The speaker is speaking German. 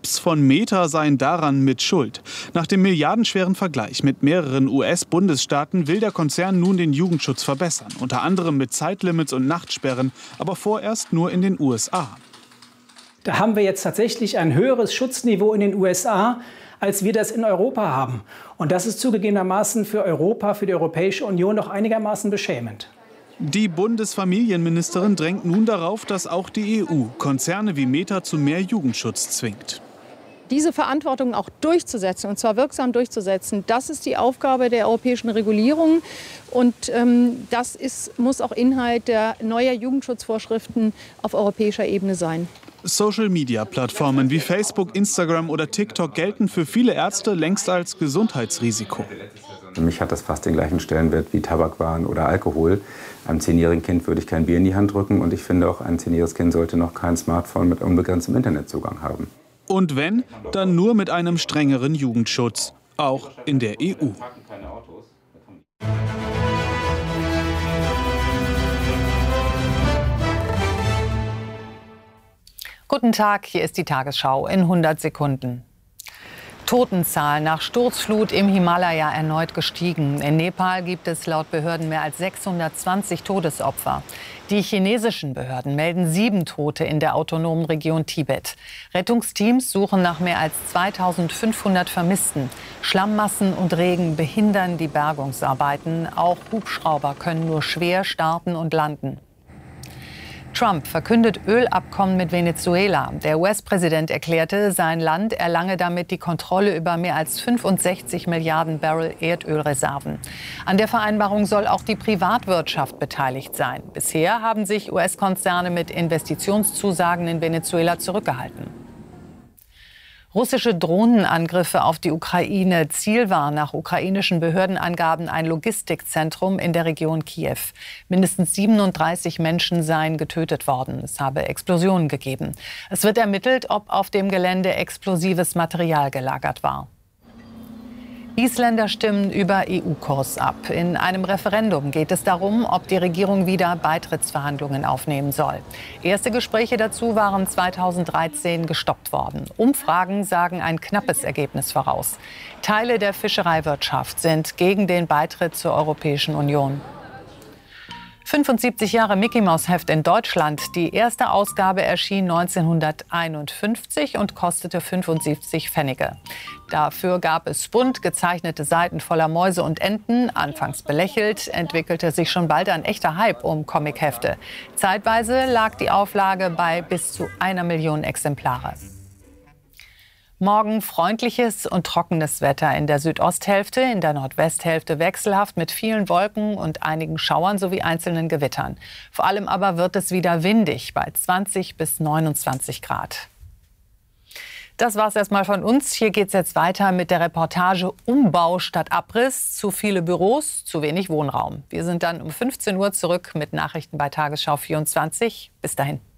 Apps von Meta seien daran mit schuld. Nach dem milliardenschweren Vergleich mit mehreren US-Bundesstaaten will der Konzern nun den Jugendschutz verbessern. Unter anderem mit Zeitlimits und Nachtsperren, aber vorerst nur in den USA. Da haben wir jetzt tatsächlich ein höheres Schutzniveau in den USA, als wir das in Europa haben. Und das ist zugegebenermaßen für Europa, für die Europäische Union noch einigermaßen beschämend. Die Bundesfamilienministerin drängt nun darauf, dass auch die EU Konzerne wie Meta zu mehr Jugendschutz zwingt. Diese Verantwortung auch durchzusetzen, und zwar wirksam durchzusetzen, das ist die Aufgabe der europäischen Regulierung. Und das muss auch Inhalt der neuen Jugendschutzvorschriften auf europäischer Ebene sein. Social-Media-Plattformen wie Facebook, Instagram oder TikTok gelten für viele Ärzte längst als Gesundheitsrisiko. Für mich hat das fast den gleichen Stellenwert wie Tabakwaren oder Alkohol. Einem 10-jährigen Kind würde ich kein Bier in die Hand drücken. Und ich finde auch, ein 10-jähriges Kind sollte noch kein Smartphone mit unbegrenztem Internetzugang haben. Und wenn, dann nur mit einem strengeren Jugendschutz, auch in der EU. Guten Tag, hier ist die Tagesschau in 100 Sekunden. Totenzahl nach Sturzflut im Himalaya erneut gestiegen. In Nepal gibt es laut Behörden mehr als 620 Todesopfer. Die chinesischen Behörden melden 7 Tote in der autonomen Region Tibet. Rettungsteams suchen nach mehr als 2500 Vermissten. Schlammmassen und Regen behindern die Bergungsarbeiten. Auch Hubschrauber können nur schwer starten und landen. Trump verkündet Ölabkommen mit Venezuela. Der US-Präsident erklärte, sein Land erlange damit die Kontrolle über mehr als 65 Milliarden Barrel Erdölreserven. An der Vereinbarung soll auch die Privatwirtschaft beteiligt sein. Bisher haben sich US-Konzerne mit Investitionszusagen in Venezuela zurückgehalten. Russische Drohnenangriffe auf die Ukraine. Ziel war nach ukrainischen Behördenangaben ein Logistikzentrum in der Region Kiew. Mindestens 37 Menschen seien getötet worden. Es habe Explosionen gegeben. Es wird ermittelt, ob auf dem Gelände explosives Material gelagert war. Isländer stimmen über EU-Kurs ab. In einem Referendum geht es darum, ob die Regierung wieder Beitrittsverhandlungen aufnehmen soll. Erste Gespräche dazu waren 2013 gestoppt worden. Umfragen sagen ein knappes Ergebnis voraus. Teile der Fischereiwirtschaft sind gegen den Beitritt zur Europäischen Union. 75 Jahre Mickey-Maus-Heft in Deutschland. Die erste Ausgabe erschien 1951 und kostete 75 Pfennige. Dafür gab es bunt gezeichnete Seiten voller Mäuse und Enten. Anfangs belächelt, entwickelte sich schon bald ein echter Hype um Comichefte. Zeitweise lag die Auflage bei bis zu 1 Million Exemplare. Morgen freundliches und trockenes Wetter in der Südosthälfte, in der Nordwesthälfte wechselhaft mit vielen Wolken und einigen Schauern sowie einzelnen Gewittern. Vor allem aber wird es wieder windig bei 20 bis 29 Grad. Das war's erstmal von uns. Hier geht's jetzt weiter mit der Reportage Umbau statt Abriss. Zu viele Büros, zu wenig Wohnraum. Wir sind dann um 15 Uhr zurück mit Nachrichten bei Tagesschau 24. Bis dahin.